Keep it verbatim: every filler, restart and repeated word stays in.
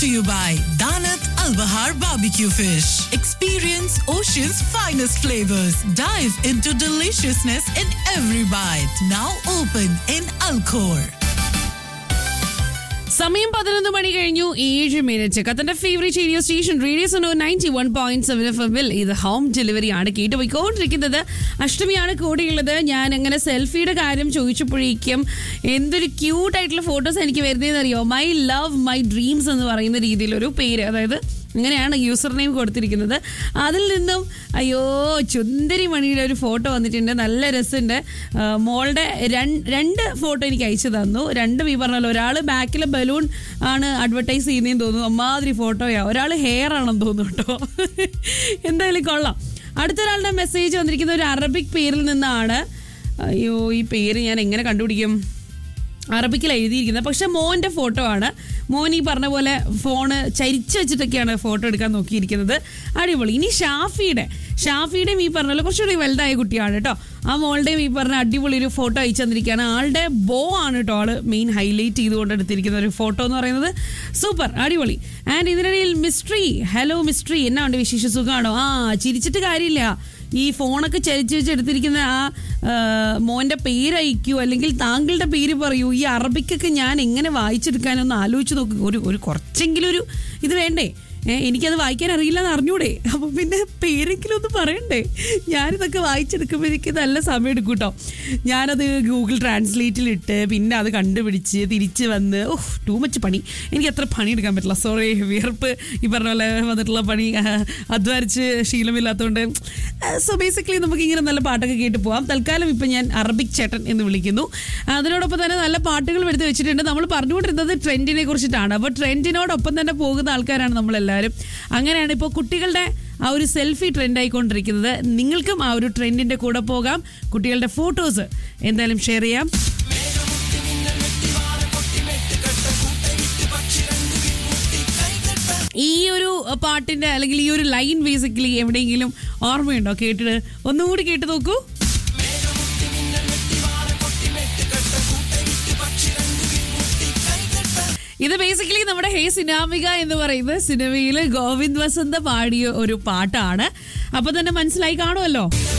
to you by Danat Al Bahar Barbecue Fish. Experience Ocean's finest flavors. Dive into deliciousness in every bite. Now open in Alcor. സമയം പതിനൊന്ന് മണി കഴിഞ്ഞു ഏഴ് minute. കത്തന്റെ favourite radio station radio Suno ninety one point seven F എമ്മിൽ ഇത് home delivery ആണ് കേട്ട് പോയിക്കൊണ്ടിരിക്കുന്നത്. അഷ്ടമിയാണ് കൂടെയുള്ളത്. ഞാൻ അങ്ങനെ സെൽഫിയുടെ കാര്യം ചോദിച്ചപ്പോഴേക്കും എന്തൊരു ക്യൂട്ട് ആയിട്ടുള്ള ഫോട്ടോസ് എനിക്ക് വരുന്നതെന്ന് അറിയോ? മൈ ലവ് മൈ ഡ്രീംസ് എന്ന് പറയുന്ന രീതിയിലൊരു പേര്, അതായത് അങ്ങനെയാണ് യൂസർ നെയിം കൊടുത്തിരിക്കുന്നത്. അതിൽ നിന്നും അയ്യോ ചുന്ദരി മണിയുടെ ഒരു ഫോട്ടോ വന്നിട്ടുണ്ട്, നല്ല രസമുണ്ട്. മോളുടെ രണ്ട് ഫോട്ടോ എനിക്ക് അയച്ചു തന്നു. രണ്ടും ഈ പറഞ്ഞല്ലോ, ഒരാൾ ബാക്കിലെ ബലൂൺ ആണ് അഡ്വർടൈസ് ചെയ്യുന്നതെന്ന് തോന്നുന്നു, അമ്മാതിരി ഫോട്ടോയാ. ഒരാൾ ഹെയർ ആണെന്ന് തോന്നുന്നു കേട്ടോ. എന്തായാലും കൊള്ളാം. അടുത്തൊരാളുടെ മെസ്സേജ് വന്നിരിക്കുന്ന ഒരു അറബിക് പേരിൽ നിന്നാണ്. അയ്യോ ഈ പേര് ഞാൻ എങ്ങനെ കണ്ടുപിടിക്കും? അറബിക്കിൽ എഴുതിയിരിക്കുന്നത്, പക്ഷെ മോൻ്റെ ഫോട്ടോ ആണ്. മോൻ ഈ പറഞ്ഞ പോലെ ഫോണ് ചരിച്ച് വെച്ചിട്ടൊക്കെയാണ് ഫോട്ടോ എടുക്കാൻ നോക്കിയിരിക്കുന്നത്. അടിപൊളി. ഇനി ഷാഫിയുടെ ഷാഫിയുടെയും ഈ പറഞ്ഞല്ലോ കുറച്ചുകൂടി വലുതായ കുട്ടിയാണ് കേട്ടോ. ആ മോളുടെയും ഈ പറഞ്ഞ അടിപൊളി ഒരു ഫോട്ടോ അയച്ചു തന്നിരിക്കുകയാണ്. ആളുടെ ബോ ആണ് കേട്ടോ ആള് മെയിൻ ഹൈലൈറ്റ് ചെയ്തുകൊണ്ട് എടുത്തിരിക്കുന്ന ഒരു ഫോട്ടോ എന്ന് പറയുന്നത്. സൂപ്പർ, അടിപൊളി. ആൻഡ് ഇതിനിടയിൽ മിസ്ട്രി, ഹലോ മിസ്ട്രി, എന്നാ ഉണ്ട് വിശേഷ? സുഖമാണോ? ആ ചിരിച്ചിട്ട് കാര്യമില്ല, ഈ ഫോണൊക്കെ ചരിച്ച് വെച്ച് എടുത്തിരിക്കുന്ന ആ മോൻ്റെ പേര് അയക്കൂ, അല്ലെങ്കിൽ താങ്കളുടെ പേര് പറയൂ. ഈ അറബിക്കൊക്കെ ഞാൻ എങ്ങനെ വായിച്ചെടുക്കാനൊന്ന് ആലോചിച്ച് നോക്കുക. ഒരു ഒരു കുറച്ചെങ്കിലും ഒരു ഇത് വേണ്ടേ? ഏഹ് എനിക്കത് വായിക്കാൻ അറിയില്ലെന്ന് അറിഞ്ഞൂടെ? അപ്പം പിന്നെ പേരെങ്കിലും ഒന്ന് പറയണ്ടേ? ഞാനിതൊക്കെ വായിച്ചെടുക്കുമ്പോഴേക്ക് നല്ല സമയം എടുക്കും കേട്ടോ. ഞാനത് ഗൂഗിൾ ട്രാൻസ്ലേറ്റിലിട്ട് പിന്നെ അത് കണ്ടുപിടിച്ച് തിരിച്ച് വന്ന് ഓഹ് ടൂ മച്ച് പണി. എനിക്ക് അത്ര പണി എടുക്കാൻ പറ്റില്ല, സോറി. വിയർപ്പ് ഈ പറഞ്ഞ പോലെ വന്നിട്ടുള്ള പണി അധ്വാനിച്ച് ശീലമില്ലാത്തതുകൊണ്ട്. സോ ബേസിക്കലി നമുക്ക് ഇങ്ങനെ നല്ല പാട്ടൊക്കെ കേട്ട് പോവാം. തൽക്കാലം ഇപ്പം ഞാൻ അറബിക് ചേട്ടൻ എന്ന് വിളിക്കുന്നു. അതിനോടൊപ്പം തന്നെ നല്ല പാട്ടുകൾ എടുത്ത് വെച്ചിട്ടുണ്ട്. നമ്മൾ പറഞ്ഞുകൊണ്ടിരുന്നത് ട്രെൻഡിനെ കുറിച്ചിട്ടാണ്. അപ്പോൾ ട്രെൻഡിനോടൊപ്പം തന്നെ പോകുന്ന ആൾക്കാരാണ് നമ്മളെല്ലാവരും. അങ്ങനെയാണ് ഇപ്പോൾ കുട്ടികളുടെ ആ ഒരു സെൽഫി ട്രെൻഡ് ആയിക്കൊണ്ടിരിക്കുന്നത്. നിങ്ങൾക്കും ആ ഒരു ട്രെൻഡിന്റെ കൂടെ പോകാം. കുട്ടികളുടെ ഫോട്ടോസ് എന്തായാലും ഷെയർ ചെയ്യാം. ഈ ഒരു പാട്ടിന്റെ അല്ലെങ്കിൽ ഈ ഒരു ലൈൻ ബേസിക്കലി എവിടെയെങ്കിലും ഓർമ്മയുണ്ടോ? കേട്ടിട്ട് ഒന്നുകൂടി കേട്ട് നോക്കൂ. ഇത് ബേസിക്കലി നമ്മുടെ ഹേ സിനാമിക എന്ന് പറയുന്ന സിനിമയിൽ ഗോവിന്ദ് വസന്ത പാടിയ ഒരു പാട്ടാണ്. അപ്പൊ തന്നെ മനസ്സിലായി കാണുമല്ലോ.